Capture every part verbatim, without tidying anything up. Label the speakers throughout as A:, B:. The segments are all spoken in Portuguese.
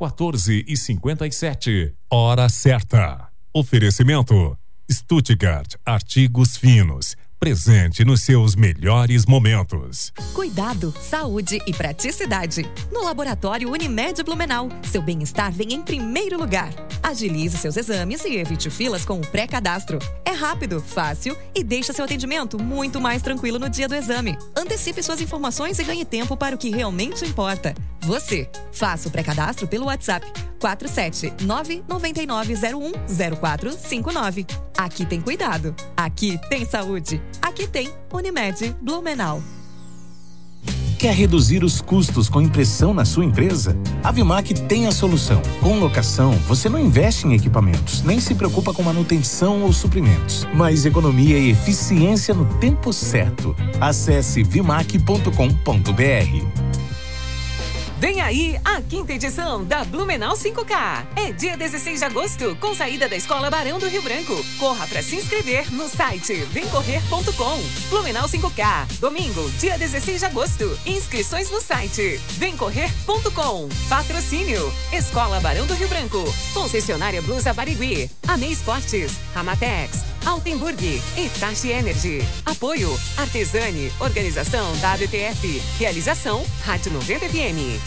A: quatorze e cinquenta e sete. Hora certa. Oferecimento Stuttgart Artigos Finos. Presente nos seus melhores momentos.
B: Cuidado, saúde e praticidade. No Laboratório Unimed Blumenau, seu bem-estar vem em primeiro lugar. Agilize seus exames e evite filas com o pré-cadastro. É rápido, fácil e deixa seu atendimento muito mais tranquilo no dia do exame. Antecipe suas informações e ganhe tempo para o que realmente importa. Você. Faça o pré-cadastro pelo WhatsApp quatro sete nove nove nove zero um zero quatro cinco nove. Aqui tem cuidado. Aqui tem saúde. Aqui tem Unimed Blumenau.
C: Quer reduzir os custos com impressão na sua empresa? A Vimac tem a solução. Com locação, você não investe em equipamentos, nem se preocupa com manutenção ou suprimentos, mas economia e eficiência no tempo certo. Acesse vimac ponto com ponto br.
D: Vem aí a quinta edição da Blumenau cinco K. É dia dezesseis de agosto, com saída da Escola Barão do Rio Branco. Corra para se inscrever no site vem correr ponto com. Blumenau cinco K, domingo, dia dezesseis de agosto. Inscrições no site vem correr ponto com. Patrocínio: Escola Barão do Rio Branco, Concessionária Blusa Barigui, Amei Esportes, Ramatex, Altenburg, Itachi Energy. Apoio: Artesani, Organização W T F. Realização: Rádio noventa F M.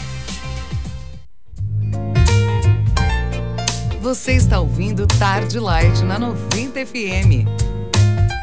E: Você está ouvindo Tarde Light na noventa F M.